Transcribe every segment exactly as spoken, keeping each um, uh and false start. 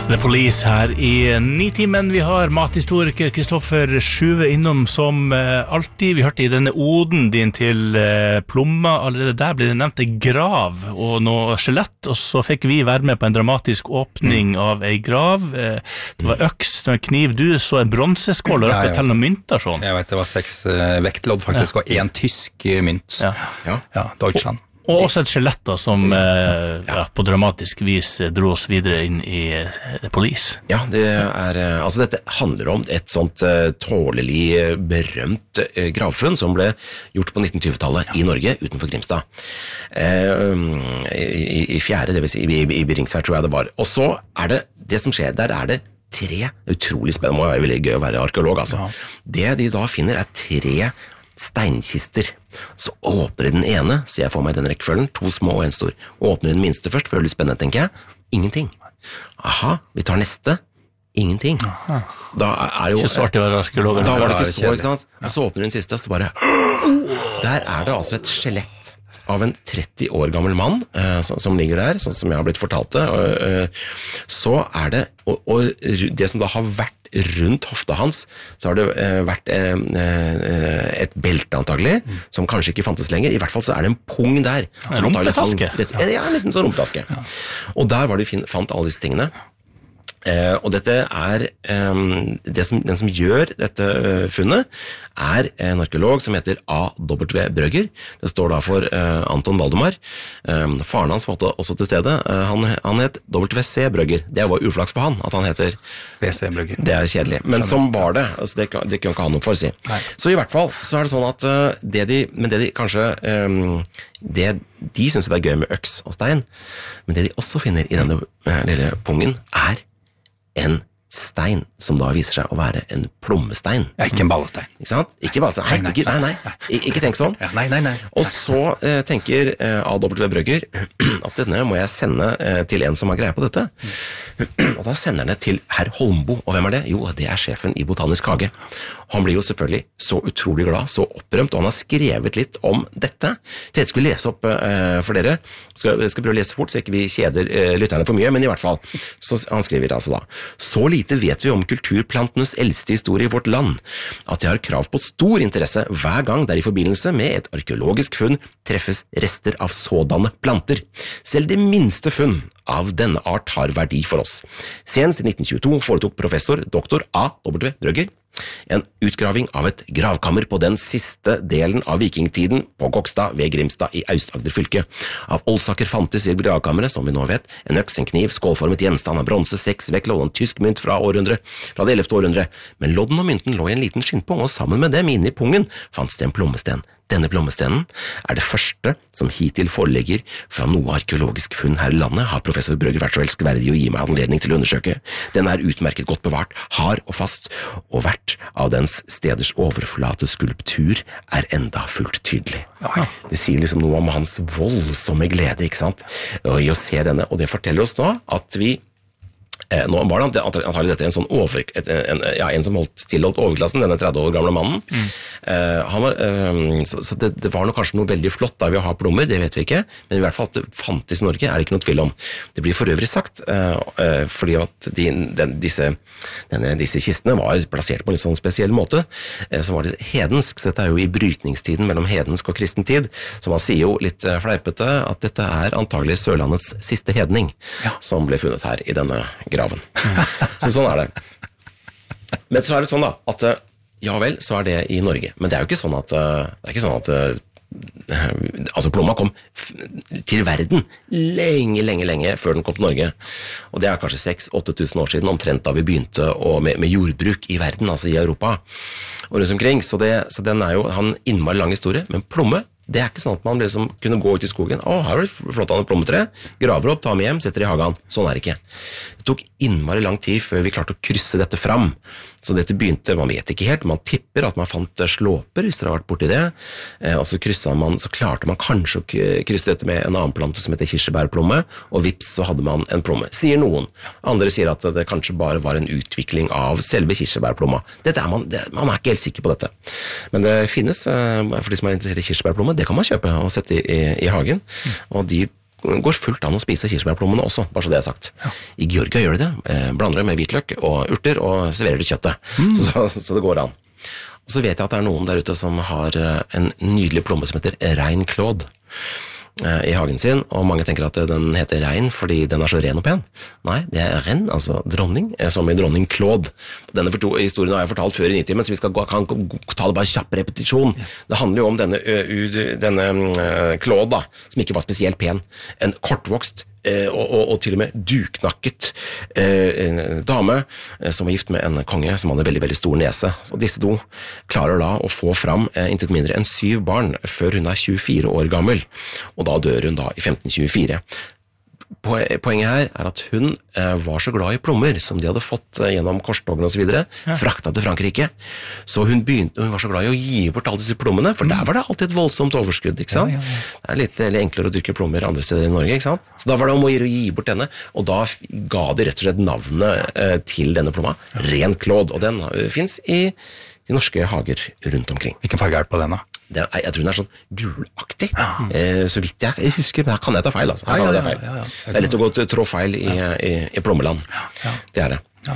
The Police her i Nitimen. Vi har mathistoriker Kristoffer Sjuve innom som eh, alltid. Vi hørte i denne oden din til eh, Plomma. Allerede der ble det nevnt en grav og noe skjelett, og så fikk vi være med på en dramatisk åpning mm. av en grav. Eh, det var øks, det var kniv. Du så en bronseskål og røpte til noen mynter sånn. Jeg vet, det var seks eh, vektlodd faktisk, ja. Og en tysk mynt. Ja, ja. ja Deutschland. Og også et skjelett da, som eh, ja, på dramatisk vis dro oss videre inn i uh, Police. Ja, det er, altså dette handler om et sånt uh, tålelig uh, berømt uh, gravfunn som ble gjort på nittentyve-tallet ja. I Norge, utenfor Grimstad. Uh, i, I fjerde, det vil si, i, i, i Ringsvær tror jeg det var. Og så er det, det som skjer, der er det tre, utrolig spennende, må være veldig gøy å være arkeolog, altså. Ja. Det de da finner er tre steinkister. Så åpner den ene, ser jeg for meg den rekkefølgen, to små og en stor. Åpner den minste først, for det er litt spennende, tenker jeg. Ingenting. Aha, vi tar neste. Ingenting. Aha. Da er jo... Ikke så artig å være arkeolog. Da var det ikke så, ikke sant? Og så åpner den siste, så bare... Der er det altså et skjelett av en tretti år gammel mann uh, som, som ligger der, sånn som jeg har blitt fortalt det. Uh, uh, så er det... Og, og det som da har vært rundt hofta hans, så har det eh, vært eh, eh, et belte antagelig, mm. som kanskje ikke fantes lenger. I hvert fall så er det en pung der. En rumpetaske. Ja, en liten sånn rumpetaske. Ja. Og der var de fin, fant alle disse tingene. Eh, og dette er eh, det som, den som gjør dette eh, funnet er en arkeolog som heter A W Brøgger. Det står da for eh, Anton Valdemar. Eh, faren hans var også til stede. Eh, han, han het W C Brøgger. Det var uflaks for han at han heter V C Brøgger. Det er kjedelig, men som var det, altså det, det kan ikke ha noe for å si. Nei. Så i hvert fall så er det sånn at uh, det de, men det de kanskje um, det, de synes det er gøy med øks og stein, men det de også finner i denne uh, lille pungen er en stein som da viser seg å være en plommestein. Ja, ikke en ballestein. Ikke sant? Ikke ballestein. Nei, nei, ikke, nei, nei. Ik- ikke tenk sånn. Ja, nei, nei, nei. Og så eh, tenker eh, A W Brøgger at denne må jeg sende eh, til en som har greie på dette. Og da sender han det til herr Holmbo. Og hvem er det? Jo, det er sjefen i Botanisk hage. Han blir jo selvfølgelig så utrolig glad, så opprømt, og han har skrevet litt om dette. Tete skulle lese opp eh, for dere. Skal, skal prøve å lese fort, så ikke vi kjeder eh, lytterne for mye, men i hvert fall. Så han skriver altså da. Så lite vet vi om kulturplantenes eldste historie i vårt land, at de har krav på stor interesse hver gang der i forbindelse med et arkeologisk funn treffes rester av sådanne planter. Selv det minste funn av denne art har verdi for oss. Senest i nitten tjueto foretok professor doktor A W Brøgger en utgraving av et gravkammer på den siste delen av vikingtiden på Gokstad ved Grimstad i Aust-Agder fylke. Av oldsaker fantes i gravkammeret, som vi nå vet, en øks, en kniv, skålformet gjenstand av bronse, seks vektlodd og en tysk mynt fra århundre, fra det ellevte århundre. Men lodden og mynten lå i en liten skinnpung, og sammen med dem inne i pungen fantes det en plommestein. Denne plommestenen er det første som hittil foreligger fra noe arkeologisk funn her i landet, har professor Brøgger vært så elskverdig å gi meg anledning til å undersøke. Den er utmerket godt bevart, hard og fast, og hvert av dens steders overflate skulptur er enda fullt tydelig. Det sier liksom noe om hans voldsomme glede, ikke sant, og i å se denne, og det forteller oss nå at vi Eh, nå var det antagelig dette en sånn over, et, en, ja, en som holdt tilholdt overklassen, denne tretti år gamle mannen. Mm. Eh, han var, eh, så så det, det var nok kanskje noe veldig flott da ved å ha plommer, det vet vi ikke, men i hvert fall at det fantes i Norge er det ikke noe tvil om. Det blir for øvrig sagt, eh, fordi at de, den, disse, denne, disse kistene var plassert på en litt sånn spesiell måte, eh, så var det hedensk, så dette er jo i brytningstiden mellom hedensk og kristen tid, så man sier jo litt fleipete at dette er antagelig Sørlandets siste hedning, ja. Som ble funnet her i denne graven. Så sånn er det. Men så er det sånn da, at ja vel, så er det i Norge. Men det er jo ikke sånn at, det er ikke sånn at altså plomma kom til verden lenge, lenge, lenge før den kom til Norge. Og det er kanskje seks til åtte tusen år siden, omtrent da vi begynte å, med, med jordbruk i verden, altså i Europa og rundt omkring. Så, det, så den er jo en innmari lang historie, men plomme, det er ikke sånn at man liksom kunne gå ut i skogen. Å, her er det flott av en plommetre. Graver opp, tar med hjem, setter i hagen. Sånn er det ikke. Det tok innmari lang tid før vi klarte å krysse dette fram. Så dette begynte, man vet ikke helt, man tipper at man fant slåper, hvis dere har vært borti det. Eh, og så, man, så klarte man kanskje å krysse dette med en annen plante som heter kirsebærplomme, og vips, så hadde man en plomme. Sier noen. Andre sier at det kanskje bare var en utvikling av selve kirsebærplomma. Dette er man, det, man er ikke helt sikker på dette. Men det finnes, eh, for de som er interessert i kirsebærplomme, det kan man kjøpe og sette i, i, i hagen. Og de går fullt an å spise kirsebærplommene også, bare så det er sagt. Ja. I Georgia gjør de det, eh, blander det med hvitløk og urter og serverer det kjøttet, mm. så, så, så det går an. Og så vet jeg at det er noen der ute som har en nydelig plomme som heter Rein Claude i hagen sin, og mange tenker at den heter Rein fordi den er så ren og pen. Nei, det er Ren, altså dronning, som i dronning Claude. Denne historien har jeg fortalt før i nitimen, så vi skal gå, kan ta det bare kjapp repetisjon. Det handler jo om denne, denne Claude da, som ikke var spesielt pen. En kortvokst og, og, og til og med duknakket eh, dame eh, som var gift med en konge som hadde veldig, veldig stor nese. Så disse to klarer da å få fram eh, intet mindre enn syv barn før hun er tjuefire år gammel, og da dør hun da i femten tjuefire. Poenget her er at hun eh, var så glad i plommer som de hadde fått eh, gjennom korstogene og så videre, ja. Frakta til Frankrike, så hun, begynte, hun var så glad i å gi bort alle disse plommene, for mm. der var det alltid et voldsomt overskudd, ikke sant? Ja, ja, ja. Det er litt, litt enklere å dyrke plommer andre steder i Norge, ikke sant? Så da var det om å gi bort denne, og da ga de rett og slett navnet eh, til denne plomma, Rein Claude, og den uh, finnes i de norske hager rundt omkring. Hvilken farge er det på den da? Det er, jeg tror den er sånn gulaktig, ja. eh, så vidt jeg, jeg husker, men her kan jeg ta feil, altså. Her ja, ja, feil. Ja, ja, ja. Det er lett å gå til trå feil i, ja. i, i plommeland. Ja, ja. Det er det. Ja.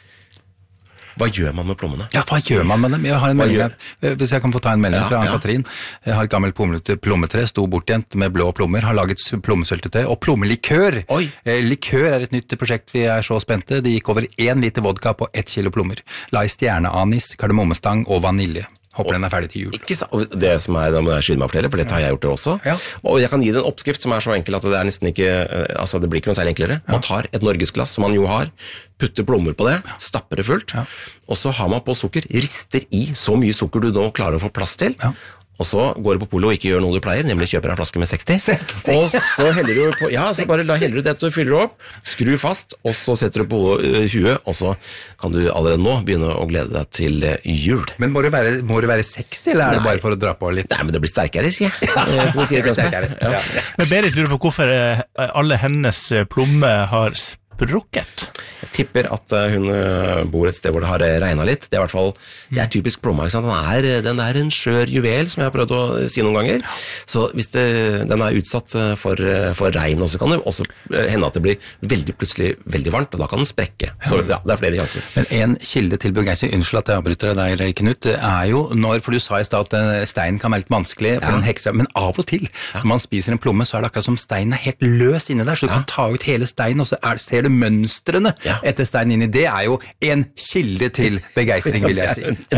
Hva gjør man med plommene? Ja, hva gjør man med dem? Jeg har en melding her. Hvis jeg kan få ta en melding ja, fra Ann-Katrin. Jeg har et gammelt plommetre, sto bortjent med blå plommer, har laget plommesøltetøy og plommelikør. Oi. Likør er et nytt prosjekt, vi er så spente. Det gikk over én liter vodka på ett kilo plommer. La i stjerneanis, kardemommestang og vanilje. Håper og, den er ferdig til jul. Ikke så, det som er, da må jeg skynde meg å fortelle, for det har jeg gjort det også. Ja. Og jeg kan gi det en oppskrift som er så enkel at det er nesten ikke, altså det blir ikke noe særlig enklere. Man tar et norgesglass, som man jo har, putter plommer på det, stapper det fullt, ja. Og så har man på sukker, rister i så mye sukker du nå klarer å få plass til, ja. Og så går du på polo og ikke gjør noe du pleier, nemlig kjøper en flaske med seksti. seksti. Og så heller du på, ja, så bare da heller du dette og fyller opp, skru fast, og så setter du på uh, huet, og så kan du allerede nå begynne å glede deg til uh, jul. Men må det være, må det være seksti, eller er Nei. Det bare for å dra på litt? Nei, men det blir sterkere, sier jeg. Ja, som jeg sier, det blir sterkere. Ja. Ja. Men Berit lurer på hvorfor alle hennes plommer har sprukket. Jeg tipper at hun bor et sted hvor det har regnet litt. Det er i hvert fall, det er typisk plomma, ikke sant? Den er, den er en skjør juvel, som jeg har prøvd å si noen ganger. Så hvis det, den er utsatt for, for regn, så kan det også hende at det blir veldig plutselig veldig varmt, og da kan den sprekke. Så ja, det er flere sjanser. Men en kilde til begeistring, unnskyld at jeg avbryter deg der, Knut, er jo når, for du sa i stad at stein kan være litt vanskelig, for ja. Den hekser, men av og til, ja. Når man spiser en plomme, så er det akkurat som steinen er helt løs inne der, så du ja. Kan ta ut hele steinen, og så er, ser du mønstrene ja. Etter steinen inni. Det er jo en kilde til begeistring, vil jeg si. Ja.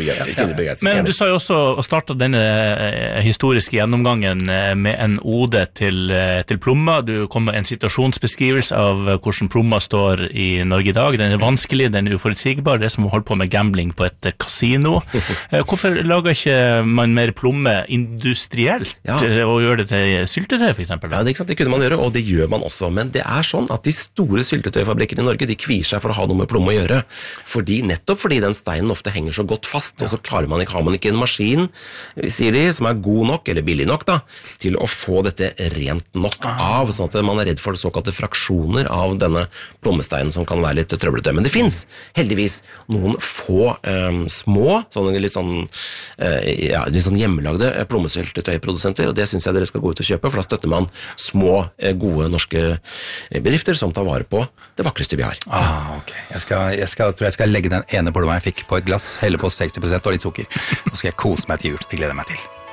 Ja. Men du sa jo også å starte denne historiske gjennomgangen med en ode til, til plomma. Du kom med en situasjonsbeskrivelse av hvordan plomma står i Norge i dag. Den er vanskelig, den er uforutsigbar. Det er som å holde på med gambling på et kasino. Hvorfor lager ikke man mer plomme industrielt ja. Og gjør det til syltetøy, for eksempel? Ja, det, er ikke sant? Det kunne man gjøre, og det gjør man også. Men det er sånn at de store syltetøyfabrikkene i Norge, de kvier seg for å ha noe med plomme å gjøre. Fordi, nettopp fordi den steinen ofte henger så godt fast, ja. Og så klarer man ikke, har man ikke en maskin, sier de, som er god nok, eller billig nok da, til å få dette rent nok ah. av, sånn at man er redd for det såkalte fraksjoner av denne plommesteinen som kan være litt trøblete. Men det finnes heldigvis noen få eh, små, sånne litt sånn, eh, ja, litt sånn hjemmelagde plommesyltetøyprodusenter, og det synes jeg dere skal gå ut og kjøpe, for da støtter man små, eh, gode norske bedrifter som tar vare på det vakreste vi har. Ah, ok. Jeg, skal, jeg skal, tror jeg skal legge den ene plomma jeg fikk på et glass, helle på seksti prosent og litt sukker, og så skal jeg kose meg til jul. Det gleder jeg meg til.